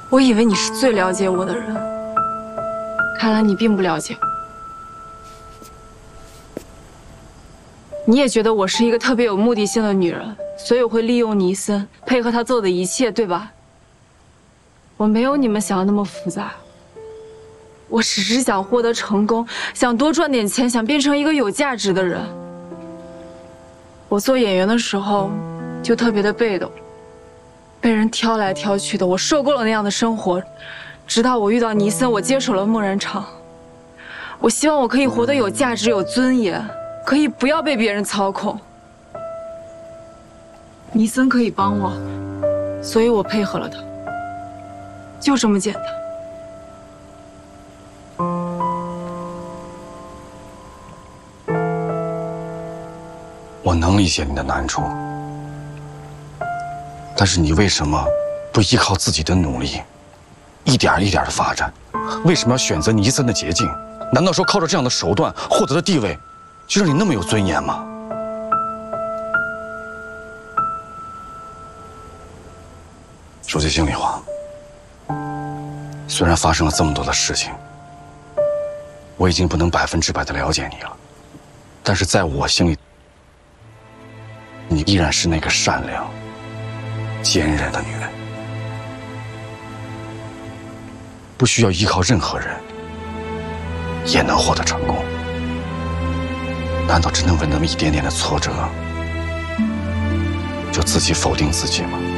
我以为你是最了解我的人，看来你并不了解我。你也觉得我是一个特别有目的性的女人，所以我会利用尼森，配合他做的一切，对吧？我没有你们想的那么复杂，我只是想获得成功，想多赚点钱，想变成一个有价值的人。我做演员的时候就特别的被动，被人挑来挑去的，我受够了那样的生活。直到我遇到尼森，我接手了木人厂。我希望我可以活得有价值、有尊严，可以不要被别人操控。尼森可以帮我，所以我配合了他，就这么简单。 我能理解你的难处，但是你为什么不依靠自己的努力，一点一点的发展？为什么要选择尼森的捷径？难道说靠着这样的手段获得的地位，就让你那么有尊严吗？说句心里话，虽然发生了这么多的事情，我已经不能100%的了解你了，但是在我心里，你依然是那个善良、坚韧的女人，不需要依靠任何人，也能获得成功。难道真的为那么一点点的挫折，就自己否定自己吗？